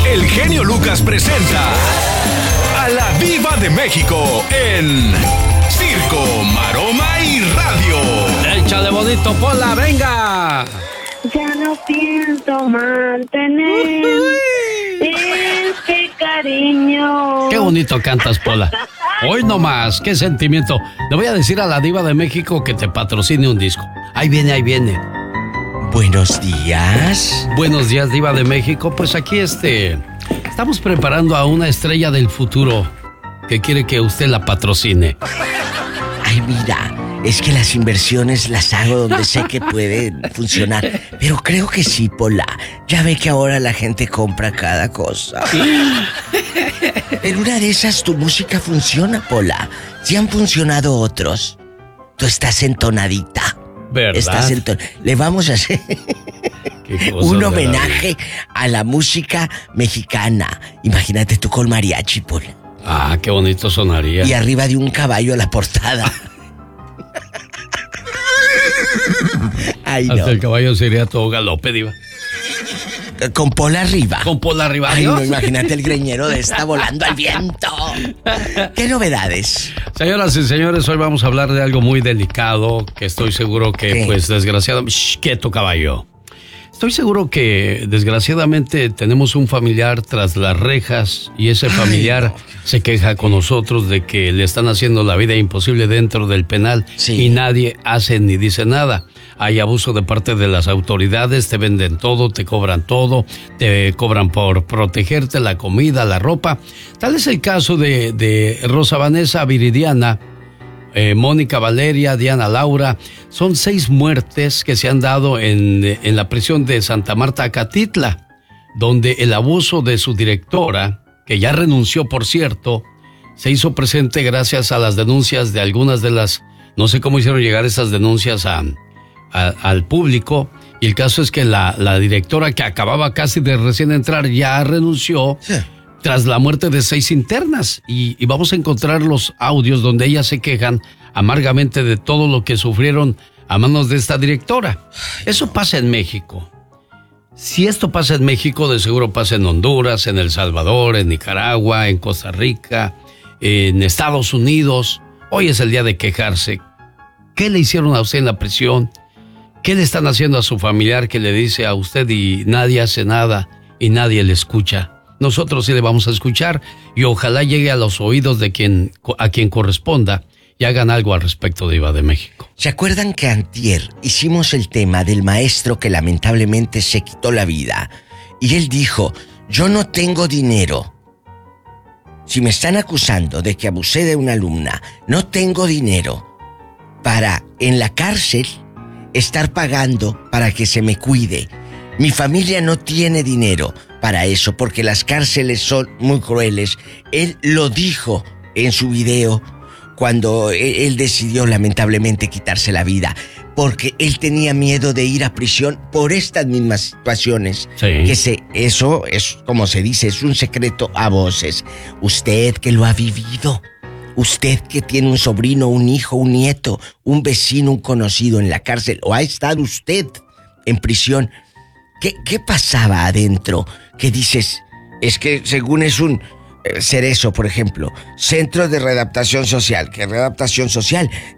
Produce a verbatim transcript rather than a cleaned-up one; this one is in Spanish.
el genio Lucas presenta a la Diva de México en Circo, Maroma y Radio. ¡Échale bonito, Pola, venga! Ya no pienso mantener este cariño. Qué bonito cantas, Pola. Hoy nomás, qué sentimiento. Le voy a decir a la Diva de México que te patrocine un disco. Ahí viene, ahí viene. Buenos días. Buenos días, Diva de México. Pues aquí este... estamos preparando a una estrella del futuro que quiere que usted la patrocine. Ay, mira, es que las inversiones las hago donde sé que pueden funcionar. Pero creo que sí, Pola. Ya ve que ahora la gente compra cada cosa. En una de esas tu música funciona, Pola. Si han funcionado otros, tú estás entonadita. ¿Verdad? Estás enton... Le vamos a hacer un homenaje a la música mexicana. Imagínate tú con mariachi, Pola. Ah, qué bonito sonaría. Y arriba de un caballo a la portada. Ay, Hasta no. el caballo sería todo galope, Diva. Con Pola arriba. Con Pola arriba. Ay, Dios. no, imagínate el greñero de esta volando al viento. ¿Qué novedades? Señoras y señores, hoy vamos a hablar de algo muy delicado que estoy seguro que, ¿Qué? pues, desgraciadamente... Shh, quieto, caballo. Estoy seguro que, desgraciadamente, tenemos un familiar tras las rejas y ese familiar Ay, no. se queja con nosotros de que le están haciendo la vida imposible dentro del penal Sí. y nadie hace ni dice nada. Hay abuso de parte de las autoridades, te venden todo, te cobran todo, te cobran por protegerte, la comida, la ropa. Tal es el caso de, de Rosa Vanessa Viridiana, eh, Mónica Valeria, Diana Laura. Son seis muertes que se han dado en, en la prisión de Santa Marta, Acatitla, donde el abuso de su directora, que ya renunció por cierto, se hizo presente gracias a las denuncias de algunas de las... No sé cómo hicieron llegar esas denuncias a... A, al público, y el caso es que la, la directora que acababa casi de recién entrar ya renunció Sí. tras la muerte de seis internas y, y vamos a encontrar los audios donde ellas se quejan amargamente de todo lo que sufrieron a manos de esta directora. Eso pasa en México. Si esto pasa en México, de seguro pasa en Honduras, en El Salvador, en Nicaragua, en Costa Rica, en Estados Unidos. Hoy es el día de quejarse. ¿Qué le hicieron a usted en la prisión? ¿Qué le están haciendo a su familiar que le dice a usted y nadie hace nada y nadie le escucha? Nosotros sí le vamos a escuchar y ojalá llegue a los oídos de quien, a quien corresponda y hagan algo al respecto, Diva de México. ¿Se acuerdan que antier hicimos el tema del maestro que lamentablemente se quitó la vida? Y él dijo, yo no tengo dinero. Si me están acusando de que abusé de una alumna, no tengo dinero para en la cárcel estar pagando para que se me cuide. Mi familia no tiene dinero para eso porque las cárceles son muy crueles. Él lo dijo en su video cuando él decidió lamentablemente quitarse la vida porque él tenía miedo de ir a prisión por estas mismas situaciones. Sí. Que se, eso es, como se dice, es un secreto a voces. Usted que lo ha vivido, usted que tiene un sobrino, un hijo, un nieto, un vecino, un conocido en la cárcel, o ha estado usted en prisión, ¿qué, qué pasaba adentro? ¿Qué dices? Es que según es un eh, Cerezo, por ejemplo, Centro de Readaptación Social, ¿qué readaptación social?